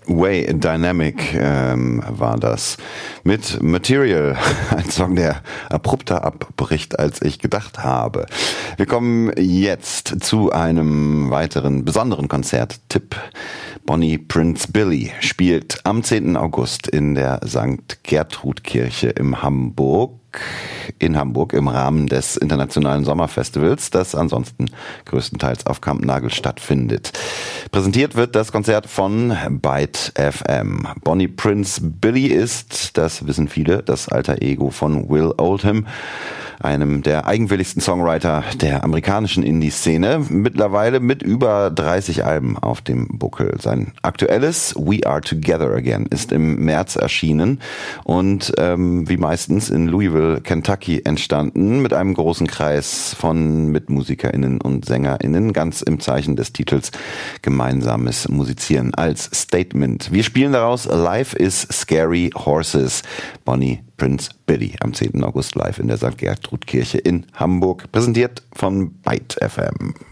Way Dynamic war das. Mit Material, ein Song, der abrupter abbricht, als ich gedacht habe. Wir kommen jetzt zu einem weiteren besonderen Konzerttipp. Bonnie Prince Billy spielt am 10. August in der St. Gertrud-Kirche in Hamburg im Rahmen des Internationalen Sommerfestivals, das ansonsten größtenteils auf Kampnagel stattfindet. Präsentiert wird das Konzert von Byte FM. Bonnie Prince Billy ist, das wissen viele, das alter Ego von Will Oldham, einem der eigenwilligsten Songwriter der amerikanischen Indie-Szene, mittlerweile mit über 30 Alben auf dem Buckel. Sein aktuelles We Are Together Again ist im März erschienen und wie meistens in Louisville, Kentucky entstanden, mit einem großen Kreis von MitmusikerInnen und SängerInnen, ganz im Zeichen des Titels gemeinsames Musizieren als Statement. Wir spielen daraus Life is Scary Horses, Bonnie Prince Billy am 10. August live in der St. Gertrud-Kirche in Hamburg, präsentiert von Byte FM.